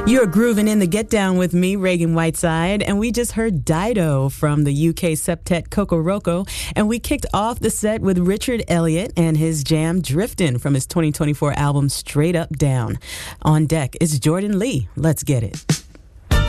You're grooving in the Get Down with me, Reagan Whiteside, and we just heard Dido from the UK septet Coco Roco, and we kicked off the set with Richard Elliott and his jam Driftin' from his 2024 album Straight Up Down. On deck is Jordan Lee. Let's get it.